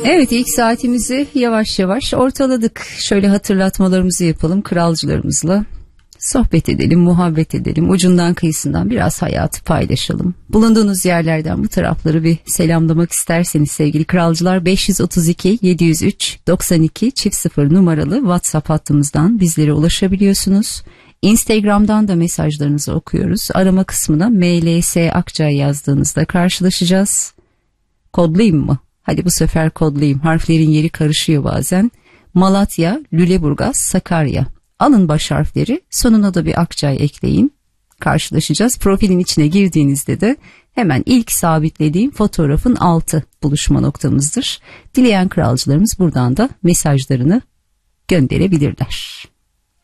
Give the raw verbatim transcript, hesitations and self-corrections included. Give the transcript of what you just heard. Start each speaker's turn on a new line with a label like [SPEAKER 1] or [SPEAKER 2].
[SPEAKER 1] Evet, ilk saatimizi yavaş yavaş ortaladık. Şöyle hatırlatmalarımızı yapalım, kralcılarımızla sohbet edelim, muhabbet edelim, ucundan kıyısından biraz hayatı paylaşalım. Bulunduğunuz yerlerden bu tarafları bir selamlamak isterseniz sevgili kralcılar, beş yüz otuz iki yedi yüz üç doksan iki çift sıfır numaralı WhatsApp hattımızdan bizlere ulaşabiliyorsunuz. Instagram'dan da mesajlarınızı okuyoruz. Arama kısmına M L S Akçay yazdığınızda karşılaşacağız. Kodlayayım mı? Hadi bu sefer kodlayayım. Harflerin yeri karışıyor bazen. Malatya, Lüleburgaz, Sakarya. Alın baş harfleri, sonuna da bir Akçay ekleyin. Karşılaşacağız. Profilin içine girdiğinizde de hemen ilk sabitlediğim fotoğrafın altı buluşma noktamızdır. Dileyen kralcılarımız buradan da mesajlarını gönderebilirler.